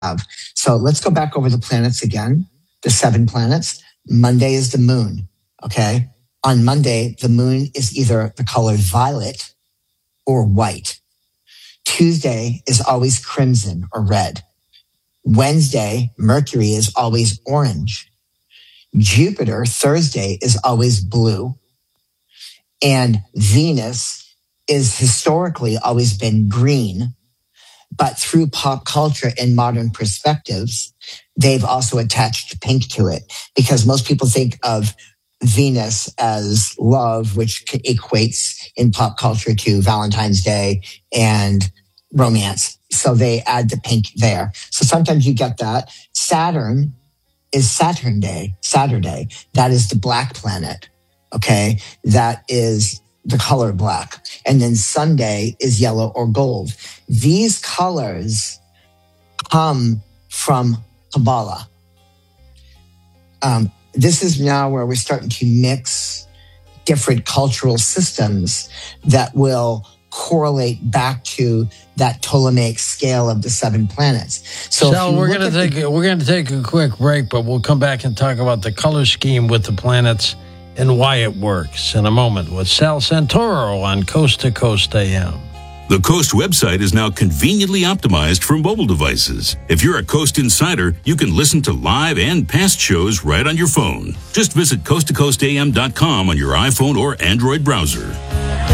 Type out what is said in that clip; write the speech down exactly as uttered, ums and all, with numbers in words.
So let's go back over the planets again, the seven planets. Monday is the moon, okay? On Monday, the moon is either the color violet or white. Tuesday is always crimson or red. Wednesday, Mercury is always orange. Jupiter, Thursday, is always blue. And Venus is historically always been green. But through pop culture and modern perspectives, they've also attached pink to it because most people think of Venus as love, which equates in pop culture to Valentine's Day and romance. So they add the pink there. So sometimes you get that. Saturn is Saturn Day, Saturday. That is the black planet. Okay. That is the color black. And then Sunday is yellow or gold. These colors come from Kabbalah. Um, this is now where we're starting to mix different cultural systems that will correlate back to that Ptolemaic scale of the seven planets. So Sal, we're going to take the, we're going to take a quick break, but we'll come back and talk about the color scheme with the planets and why it works in a moment with Sal Santoro on Coast to Coast A M. The Coast website is now conveniently optimized for mobile devices. If you're a Coast insider, you can listen to live and past shows right on your phone. Just visit coast to coast a m dot com on your iPhone or Android browser.